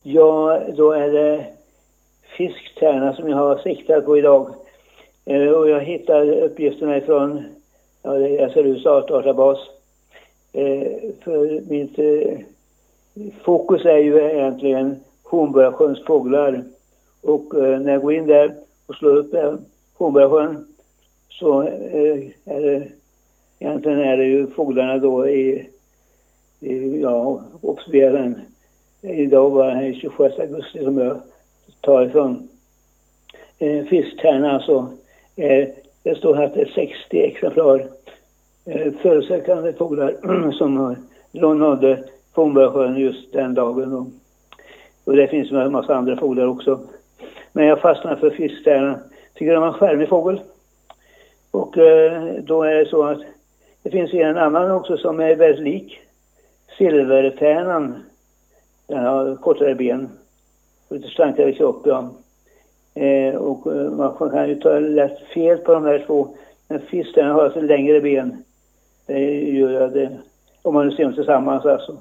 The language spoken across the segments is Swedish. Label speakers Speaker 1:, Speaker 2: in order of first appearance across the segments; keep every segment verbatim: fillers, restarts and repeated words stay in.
Speaker 1: Ja, då är det fisktärna som jag har siktat på idag. Eh, och jag hittar uppgifterna ifrån ja, det är S R U:s artdatabas. Eh, för mitt eh, fokus är ju egentligen Hornborgasjöns fåglar. Och eh, när jag går in där och slår upp eh, Hornborgasjön så eh, är det egentligen är det ju fåglarna då i, i ja, observera den. Idag var det tjugosjätte augusti som jag tar ifrån. Eh, fisktärna alltså. Eh, det står här att det är sextio exemplar eh, föresökande fåglar som har nådde Hornborgasjön just den dagen. Och, och det finns en massa andra fåglar också. Men jag fastnar för fisktärna. Tycker de är en skärmig fågel. Och eh, då är det så att det finns en annan också som är väldigt lik. Silvertärnan. Den har kortare ben. Lite slankare kropp, ja. Eh, och eh, man kan ju ta lätt fel på de här två. Men fiskarna har alltså längre ben. Det gör det. Om man nu ser dem tillsammans alltså.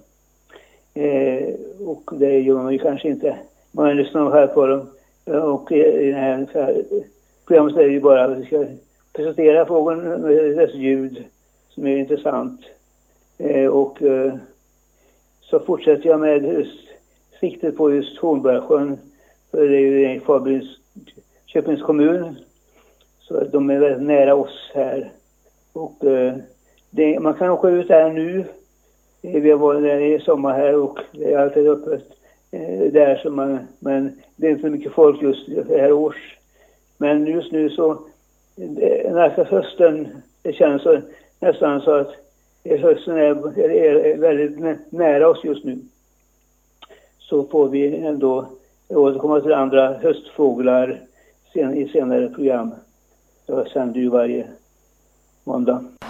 Speaker 1: Eh, och det gör man ju kanske inte. Man lyssnar här på dem. Och i det här, här programmet är det ju bara att vi ska presentera fågeln med dess ljud som är intressant. Eh, och eh, så fortsätter jag med just siktet på just Hornborgasjön. För det är ju Fabrins Köpings kommun. Så de är väldigt nära oss här. Och eh, det, man kan åka ut här nu. Vi har varit där i sommar här och det är alltid öppet eh, där. Så man, men det är inte så mycket folk just det här års. Men just nu så nästa hösten, det känns så, nästan så att hösten är, är väldigt nära oss just nu. Så får vi ändå återkomma till andra höstfåglar sen, i senare program. Jag sänder ju varje måndag.